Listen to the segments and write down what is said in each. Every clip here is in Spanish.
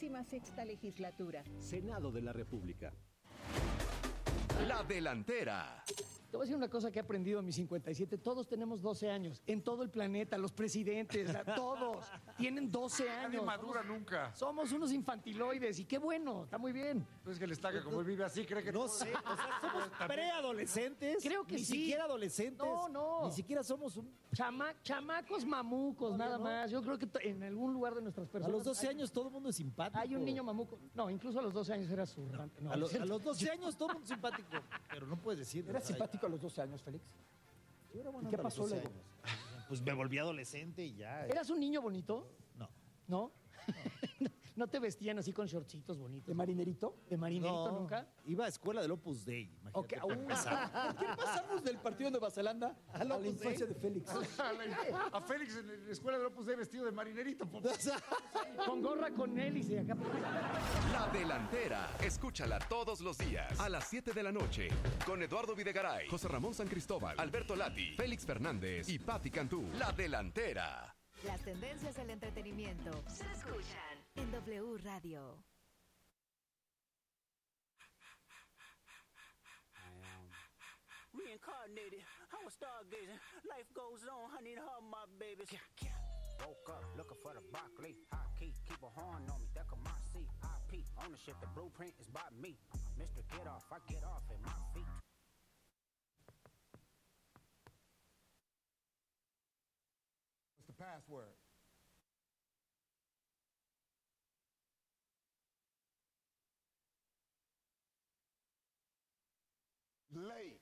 36ª legislatura. Senado de la República. La Delantera. Te voy a decir una cosa que he aprendido en mis 57. Todos tenemos 12 años. En todo el planeta, los presidentes, todos tienen 12 años. Nadie madura nunca. Somos unos infantiloides y qué bueno, está muy bien. Pues que el estaca, como él vive así, cree que... No sé, o sea, somos preadolescentes. Creo que ni sí. siquiera adolescentes. No. Ni siquiera somos un... Chamacos mamucos, nada más. Yo creo que en algún lugar de nuestras A personas... los 12 años todo el mundo es simpático. Hay un niño mamuco. No, incluso a los 12 años era su... No, A los 12 años todo el mundo es simpático. Pero no puedes decir... ¿Eras simpático a los 12 años, Félix? Yo era bueno ¿Y qué a los pasó 12 luego? años. Pues me volví adolescente y ya. ¿Eras un niño bonito? No. ¿No? ¿No te vestían así con shortcitos bonitos? ¿De marinerito? ¿De marinerito No, nunca? Iba a escuela del Opus Dei. Imagínate. Ok, para empezar. ¿Qué pasamos del partido de Nueva Zelanda a la infancia de Félix? A Félix en la escuela de Opus Dei vestido de marinerito. Con gorra con hélice acá. La Delantera. Escúchala todos los días a las 7 de la noche con Eduardo Videgaray, José Ramón San Cristóbal, Alberto Lati, Félix Fernández y Patti Cantú. La Delantera. Las tendencias del entretenimiento se escuchan en W Radio. Reincarnated, I was stargazing. Life goes on, I need all my babies. Woke up looking for the broccoli. High key, keep a horn on me. That come my CIP. Ownership, the blueprint is by me. Mr. Get Off, I get off at my feet. What's the password? Late.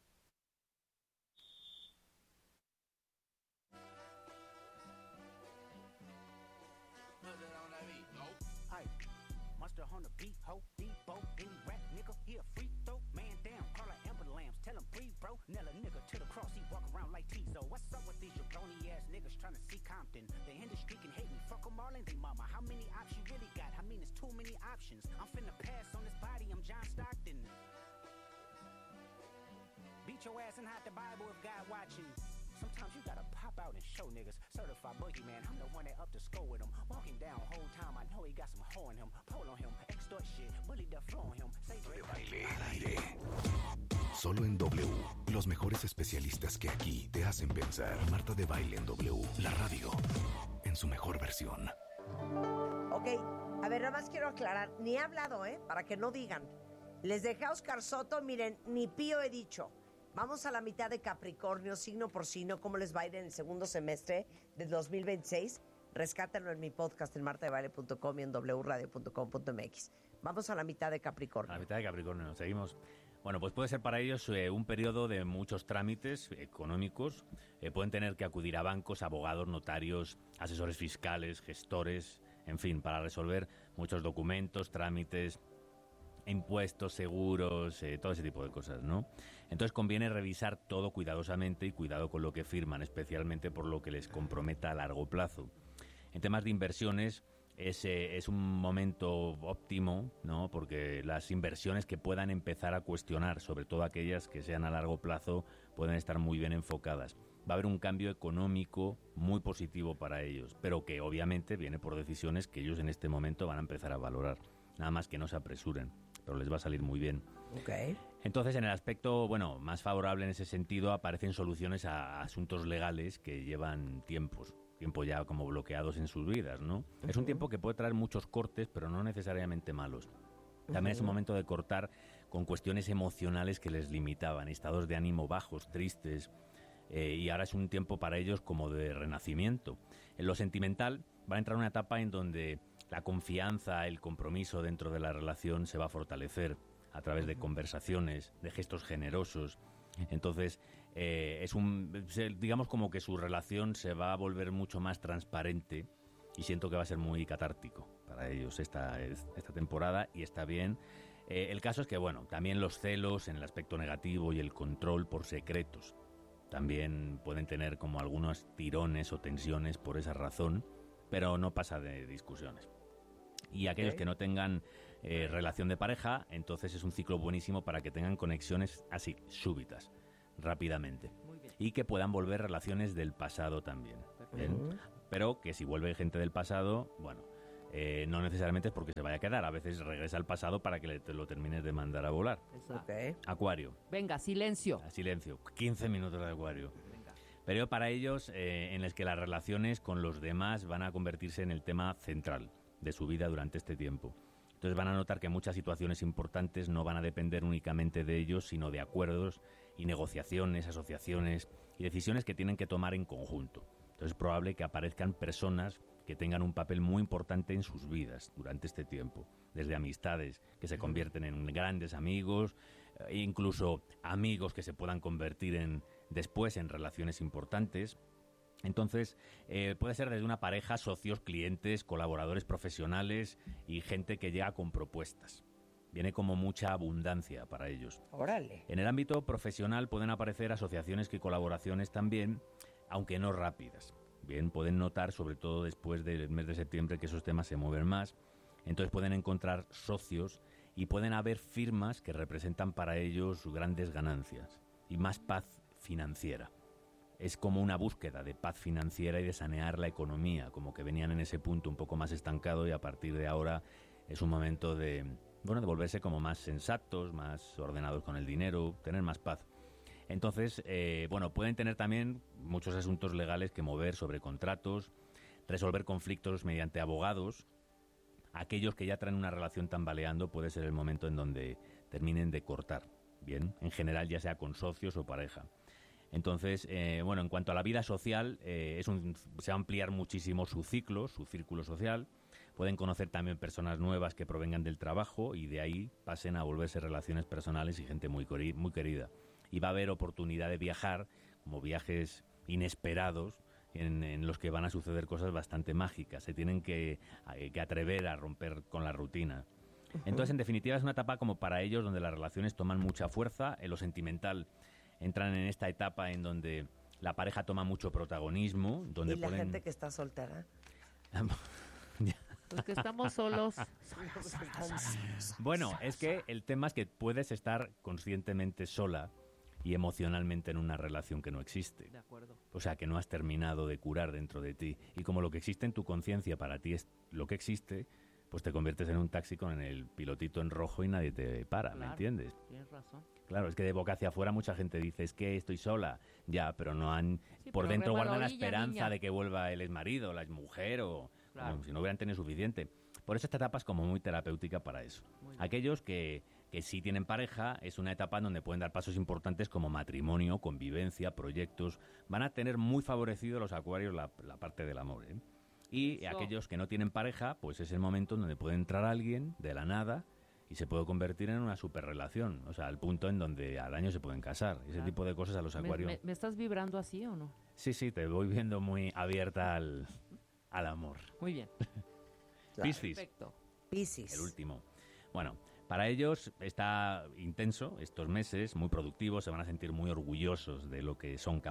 Hey, monster on the beat, ho, Debo, any rap nigga, he a free throw. Man down, call her Amber Lambs, tell him breathe, bro. Nail a nigga to the cross, he walk around like Tizo. What's up with these jabroni ass niggas trying to see Compton? The industry can hate me, fuck them all and they mama. How many options you really got? I mean, it's too many options. I'm finna pass on this body, I'm John Stockton. Beat your ass and hide the Bible if God watching. Sometimes you gotta pop out and show niggas. Certified boogeyman, I'm the one that up to score with him. Walking down whole time, I know he got some hoe in him. Pole on him, extort shit, bully the flow on him. Say De baile al aire. Solo en W. Los mejores especialistas que aquí te hacen pensar. Marta de Baile en W. La radio en su mejor versión. Ok, a ver, nada más quiero aclarar. Ni he hablado, para que no digan. Les dejé a Oscar Soto, miren, ni pío he dicho. Vamos a la mitad de Capricornio, signo por signo, cómo les va a ir en el segundo semestre del 2026. Rescátenlo en mi podcast en martadebaile.com y en wradio.com.mx. Vamos a la mitad de Capricornio. A la mitad de Capricornio, seguimos. Bueno, pues puede ser para ellos un periodo de muchos trámites económicos. Pueden tener que acudir a bancos, abogados, notarios, asesores fiscales, gestores, en fin, para resolver muchos documentos, trámites, impuestos, seguros, todo ese tipo de cosas, ¿no? Entonces conviene revisar todo cuidadosamente y cuidado con lo que firman, especialmente por lo que les comprometa a largo plazo. En temas de inversiones es un momento óptimo, ¿no? Porque las inversiones que puedan empezar a cuestionar, sobre todo aquellas que sean a largo plazo, pueden estar muy bien enfocadas. Va a haber un cambio económico muy positivo para ellos, pero que obviamente viene por decisiones que ellos en este momento van a empezar a valorar. Nada más que no se apresuren, pero les va a salir muy bien. Okay. Entonces, en el aspecto, más favorable en ese sentido, aparecen soluciones a asuntos legales que llevan tiempo ya como bloqueados en sus vidas, ¿no? Uh-huh. Es un tiempo que puede traer muchos cortes, pero no necesariamente malos. También es un momento de cortar con cuestiones emocionales que les limitaban, estados de ánimo bajos, tristes, y ahora es un tiempo para ellos como de renacimiento. En lo sentimental, va a entrar una etapa en donde la confianza, el compromiso dentro de la relación se va a fortalecer a través de conversaciones, de gestos generosos. Entonces, digamos como que su relación se va a volver mucho más transparente y siento que va a ser muy catártico para ellos esta temporada y está bien. El caso es que, también los celos en el aspecto negativo y el control por secretos también pueden tener como algunos tirones o tensiones por esa razón, pero no pasa de discusiones. Y aquellos que no tengan relación de pareja, entonces es un ciclo buenísimo para que tengan conexiones así, súbitas, rápidamente. Y que puedan volver relaciones del pasado también. ¿Bien? Pero que si vuelve gente del pasado, no necesariamente es porque se vaya a quedar, a veces regresa al pasado para que te lo termines de mandar a volar. Okay. Acuario. Venga, silencio. Silencio, 15 minutos de Acuario. Pero para ellos, en los que las relaciones con los demás van a convertirse en el tema central de su vida durante este tiempo. Entonces van a notar que muchas situaciones importantes no van a depender únicamente de ellos, sino de acuerdos y negociaciones, asociaciones y decisiones que tienen que tomar en conjunto. Entonces es probable que aparezcan personas que tengan un papel muy importante en sus vidas durante este tiempo, desde amistades que se convierten en grandes amigos, e incluso amigos que se puedan convertir después en relaciones importantes. Entonces, puede ser desde una pareja, socios, clientes, colaboradores profesionales y gente que llega con propuestas. Viene como mucha abundancia para ellos. ¡Órale! En el ámbito profesional pueden aparecer asociaciones y colaboraciones también, aunque no rápidas. Bien, pueden notar, sobre todo después del mes de septiembre, que esos temas se mueven más. Entonces pueden encontrar socios y pueden haber firmas que representan para ellos grandes ganancias y más paz financiera. Es como una búsqueda de paz financiera y de sanear la economía, como que venían en ese punto un poco más estancado y a partir de ahora es un momento de volverse como más sensatos, más ordenados con el dinero, tener más paz. Entonces, pueden tener también muchos asuntos legales que mover sobre contratos, resolver conflictos mediante abogados. Aquellos que ya traen una relación tambaleando puede ser el momento en donde terminen de cortar, bien, en general ya sea con socios o pareja. Entonces, en cuanto a la vida social, se va a ampliar muchísimo su círculo social. Pueden conocer también personas nuevas que provengan del trabajo y de ahí pasen a volverse relaciones personales y gente muy querida. Y va a haber oportunidad de viajar, como viajes inesperados, en los que van a suceder cosas bastante mágicas. Se tienen que atrever a romper con la rutina. Entonces, en definitiva, es una etapa como para ellos donde las relaciones toman mucha fuerza. En lo sentimental entran en esta etapa en donde la pareja toma mucho protagonismo. Donde ¿Y la gente que está soltera? Los que estamos solos. Bueno, es que el tema es que puedes estar conscientemente sola y emocionalmente en una relación que no existe. De acuerdo. O sea, que no has terminado de curar dentro de ti. Y como lo que existe en tu conciencia para ti es lo que existe, pues te conviertes en un taxi con el pilotito en rojo y nadie te para, Claro, ¿me entiendes? Tienes razón. Claro, es que de boca hacia afuera mucha gente dice, es que estoy sola. Ya, pero no han... Sí, por pero dentro rema a la guardan la orilla, esperanza niña. de que vuelva el exmarido, la exmujer o... Claro. como si no hubieran tenido suficiente. Por eso esta etapa es como muy terapéutica para eso. Aquellos que sí tienen pareja, es una etapa en donde pueden dar pasos importantes como matrimonio, convivencia, proyectos. Van a tener muy favorecido los acuarios la parte del amor, ¿eh? Y Eso. aquellos que no tienen pareja, pues es el momento en donde puede entrar alguien de la nada y se puede convertir en una superrelación. O sea, al punto en donde al año se pueden casar. Ese tipo de cosas a los acuarios. ¿Me estás vibrando así o no? Sí, te voy viendo muy abierta al amor. Muy bien. Piscis. Perfecto. Piscis. El último. Bueno, para ellos está intenso estos meses, muy productivos, se van a sentir muy orgullosos de lo que son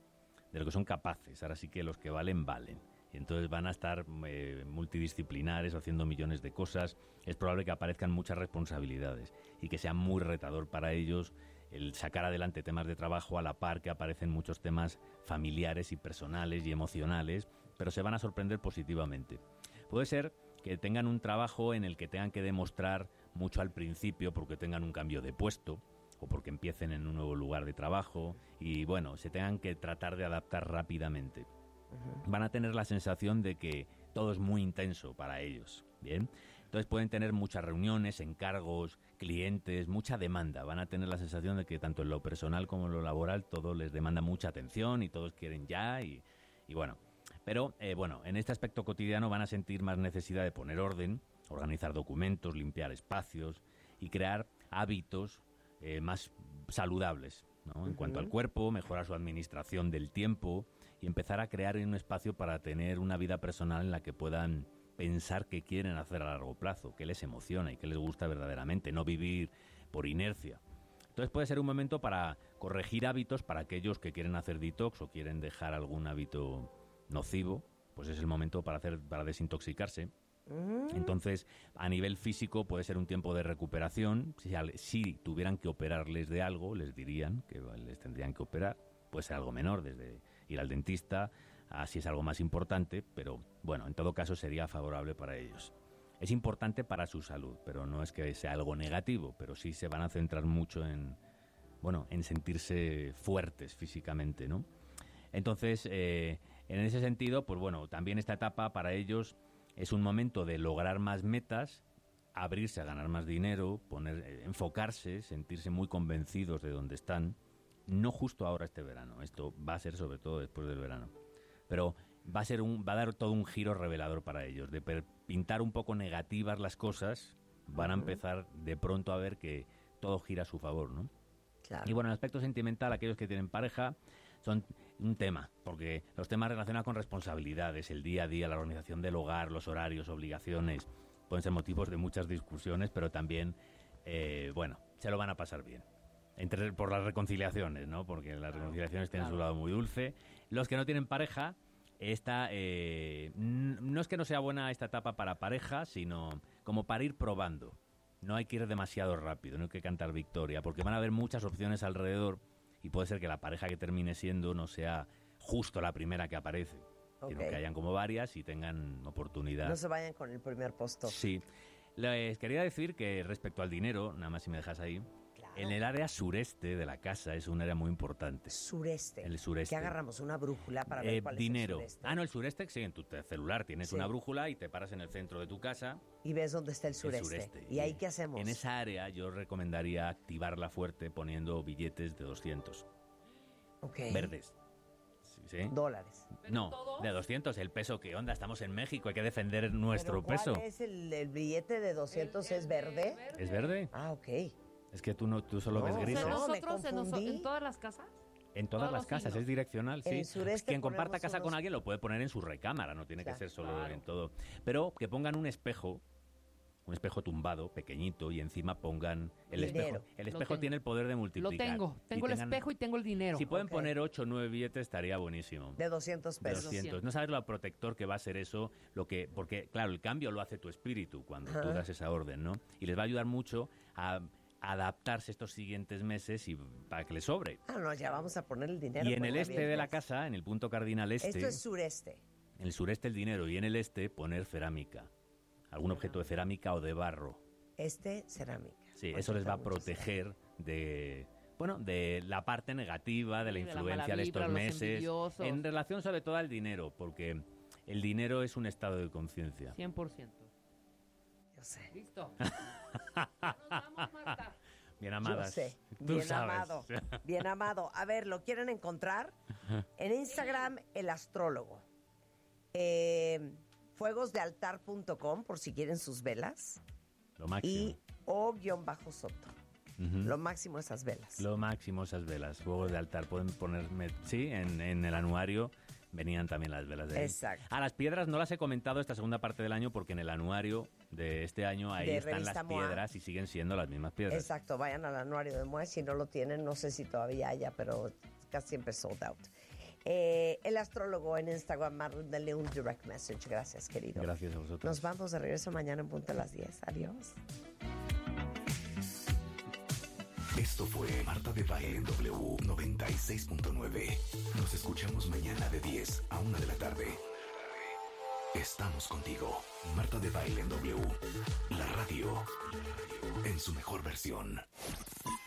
capaces. Ahora sí que los que valen, valen. Y entonces van a estar multidisciplinares, haciendo millones de cosas. Es probable que aparezcan muchas responsabilidades y que sea muy retador para ellos el sacar adelante temas de trabajo a la par que aparecen muchos temas familiares y personales y emocionales, pero se van a sorprender positivamente. Puede ser que tengan un trabajo en el que tengan que demostrar mucho al principio porque tengan un cambio de puesto o porque empiecen en un nuevo lugar de trabajo y se tengan que tratar de adaptar rápidamente. Van a tener la sensación de que todo es muy intenso para ellos, ¿bien? Entonces pueden tener muchas reuniones, encargos, clientes, mucha demanda. Van a tener la sensación de que tanto en lo personal como en lo laboral todo les demanda mucha atención y todos quieren ya y bueno. Pero, en este aspecto cotidiano van a sentir más necesidad de poner orden, organizar documentos, limpiar espacios y crear hábitos más saludables, ¿no? En cuanto al cuerpo, mejorar su administración del tiempo y empezar a crear un espacio para tener una vida personal en la que puedan pensar qué quieren hacer a largo plazo, qué les emociona y qué les gusta verdaderamente, no vivir por inercia. Entonces puede ser un momento para corregir hábitos para aquellos que quieren hacer detox o quieren dejar algún hábito nocivo, pues es el momento para desintoxicarse. Entonces, a nivel físico puede ser un tiempo de recuperación. Si tuvieran que operarles de algo, les dirían que les tendrían que operar. Puede ser algo menor, desde ir al dentista, así es algo más importante, pero en todo caso sería favorable para ellos. Es importante para su salud, pero no es que sea algo negativo, pero sí se van a centrar mucho en sentirse fuertes físicamente, ¿no? Entonces, en ese sentido, pues bueno, también esta etapa para ellos es un momento de lograr más metas, abrirse a ganar más dinero, enfocarse, sentirse muy convencidos de dónde están. No justo ahora este verano, esto va a ser sobre todo después del verano. Pero va a dar todo un giro revelador para ellos. De pintar un poco negativas las cosas, van a empezar de pronto a ver que todo gira a su favor, ¿no? Claro. Y bueno, en el aspecto sentimental, aquellos que tienen pareja son un tema, porque los temas relacionados con responsabilidades, el día a día, la organización del hogar, los horarios, obligaciones, pueden ser motivos de muchas discusiones, pero también, se lo van a pasar bien. Por las reconciliaciones, ¿no? Porque las reconciliaciones tienen su lado muy dulce. Los que no tienen pareja, no es que no sea buena esta etapa para pareja, sino como para ir probando. No hay que ir demasiado rápido, no hay que cantar victoria, porque van a haber muchas opciones alrededor y puede ser que la pareja que termine siendo no sea justo la primera que aparece, sino que hayan como varias y tengan oportunidad. No se vayan con el primer postor. Sí. Les quería decir que respecto al dinero, nada más si me dejas ahí, en el área sureste de la casa es un área muy importante. Sureste. El sureste. ¿Qué agarramos? ¿Una brújula para ver cuál dinero. es el sureste? Ah, no, el sureste, sí, en tu celular tienes una brújula y te paras en el centro de tu casa. Y ves dónde está el sureste. ¿Y ahí qué hacemos? En esa área yo recomendaría activarla fuerte poniendo billetes de 200. Verdes. ¿Sí? Dólares. No, de 200, el peso, ¿qué onda? Estamos en México, hay que defender nuestro peso. ¿Cuál es el billete de 200? ¿Es verde? ¿Es verde? Ah, ok. Es que tú solo ves grises. ¿Nosotros en todas las casas? En todas las casas, es direccional, sí. Quien comparta casa con unos... alguien lo puede poner en su recámara, no tiene que ser solo Claro. en todo. Pero que pongan un espejo tumbado, pequeñito, y encima pongan el Dinero. espejo. El espejo tiene el poder de multiplicar. Lo tengo el espejo y tengo el dinero. Si pueden poner 8 o 9 billetes estaría buenísimo. De 200 pesos. De 200. No sabes lo protector que va a ser eso, porque claro, el cambio lo hace tu espíritu cuando tú das esa orden, ¿no? Y les va a ayudar mucho a adaptarse estos siguientes meses y para que les sobre. Ah, no, ya vamos a poner el dinero. Y en el este de la casa, en el punto cardinal este... Esto es sureste. En el sureste el dinero y en el este poner cerámica. Algún objeto de cerámica o de barro. Cerámica. Sí, eso les va a proteger de la parte negativa, de la influencia de estos meses. En relación sobre todo al dinero, porque el dinero es un estado de conciencia. 100%. Yo sé. Listo. Nos vamos, Marta. Bien amadas. Yo sé. Tú Bien sabes. amado. Bien amado. A ver, ¿lo quieren encontrar? En Instagram, El Astrólogo. Fuegosdealtar.com por si quieren sus velas. Lo máximo. Y O-Soto. Lo máximo esas velas. Lo máximo esas velas. Fuegos de altar. Pueden ponerme... Sí, en el anuario venían también las velas de ahí. Exacto. A las piedras no las he comentado esta segunda parte del año porque en el anuario de este año ahí De están Revista las MOA. piedras y siguen siendo las mismas piedras. Exacto, vayan al anuario de MOA. Si no lo tienen, no sé si todavía haya, pero casi siempre sold out. El Astrólogo en Instagram, mándale un direct message. Gracias, querido. Gracias a vosotros. Nos vamos de regreso mañana en punto a las 10. Adiós. Esto fue Marta de Baile en W 96.9. Nos escuchamos mañana de 10 a 1 de la tarde. Estamos contigo. Marta de Baile en W. La radio en su mejor versión.